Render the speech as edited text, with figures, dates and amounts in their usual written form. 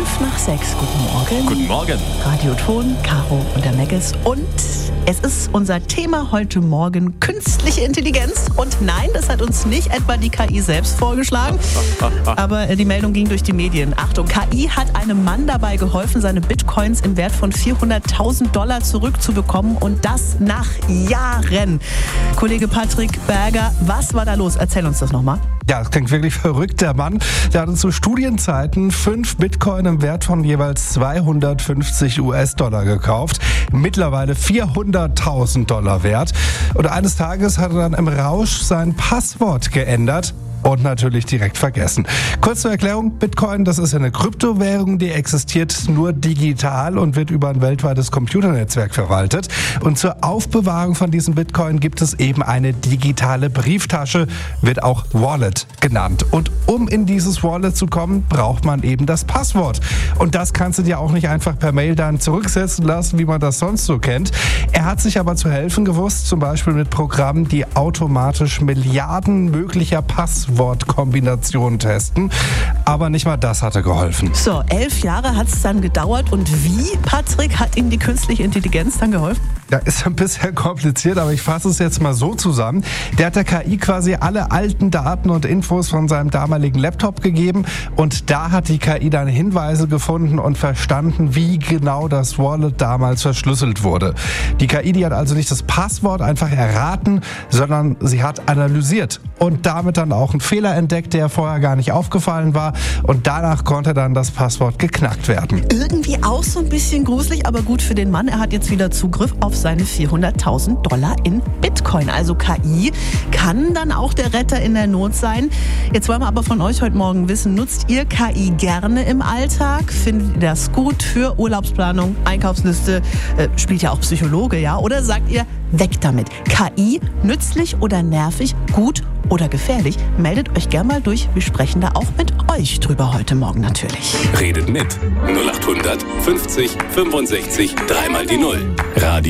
5:05. Guten Morgen. Guten Morgen. Radioton, Caro und der Meggis. Und es ist unser Thema heute Morgen künstliche Intelligenz. Und nein, das hat uns nicht etwa die KI selbst vorgeschlagen. Aber die Meldung ging durch die Medien. Achtung, KI hat einem Mann dabei geholfen, seine Bitcoins im Wert von $400.000 zurückzubekommen. Und das nach Jahren. Kollege Patrick Berger, was war da los? Erzähl uns das nochmal. Ja, das klingt wirklich verrückt. Der Mann, der hatte zu Studienzeiten 5 Bitcoin im Wert von jeweils 250 US-Dollar gekauft. Mittlerweile $400.000 wert. Und eines Tages hat er dann im Rausch sein Passwort geändert. Und natürlich direkt vergessen. Kurz zur Erklärung, Bitcoin, das ist eine Kryptowährung, die existiert nur digital und wird über ein weltweites Computernetzwerk verwaltet. Und zur Aufbewahrung von diesem Bitcoin gibt es eben eine digitale Brieftasche, wird auch Wallet genannt. Und um in dieses Wallet zu kommen, braucht man eben das Passwort. Und das kannst du dir auch nicht einfach per Mail dann zurücksetzen lassen, wie man das sonst so kennt. Er hat sich aber zu helfen gewusst, zum Beispiel mit Programmen, die automatisch Milliarden möglicher Passwortkombinationen testen. Aber nicht mal das hatte geholfen. So, 11 Jahre hat es dann gedauert. Und wie, Patrick, hat ihm die künstliche Intelligenz dann geholfen? Ja, ist ein bisschen kompliziert, aber ich fasse es jetzt mal so zusammen. Der hat der KI quasi alle alten Daten und Infos von seinem damaligen Laptop gegeben und da hat die KI dann Hinweise gefunden und verstanden, wie genau das Wallet damals verschlüsselt wurde. Die KI, die hat also nicht das Passwort einfach erraten, sondern sie hat analysiert und damit dann auch einen Fehler entdeckt, der vorher gar nicht aufgefallen war und danach konnte dann das Passwort geknackt werden. Irgendwie auch so ein bisschen gruselig, aber gut für den Mann. Er hat jetzt wieder Zugriff auf seine $400.000 in Bitcoin. Also KI kann dann auch der Retter in der Not sein. Jetzt wollen wir aber von euch heute Morgen wissen, nutzt ihr KI gerne im Alltag? Findet ihr das gut für Urlaubsplanung, Einkaufsliste? Spielt ja auch Psychologe, ja? Oder sagt ihr, weg damit? KI nützlich oder nervig, gut oder gefährlich? Meldet euch gerne mal durch. Wir sprechen da auch mit euch drüber heute Morgen natürlich. Redet mit 0800 50 65 3 mal die 0. Radio